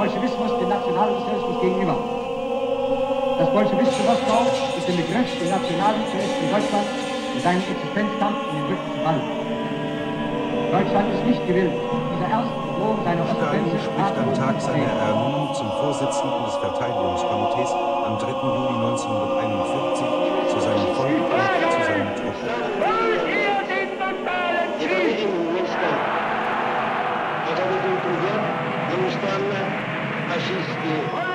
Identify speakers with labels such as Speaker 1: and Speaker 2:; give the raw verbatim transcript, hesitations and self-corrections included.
Speaker 1: Bolschewismus dem Nationalsozialismus gegenüber. Das bolschewistische Moskau ist im Begriff, den Nationalsozialisten in Deutschland in seinem Existenzkampf in den Rücken zu fallen. Deutschland ist nicht gewillt, dieser ersten Bedrohung seiner
Speaker 2: Stalin spricht am Tag seiner Ernennung zum Vorsitzenden des Verteidigungskomitees am dritten Juli neunzehnhunderteinundvierzig zu seinem Volk und zu seinen Truppen.
Speaker 3: Фашистские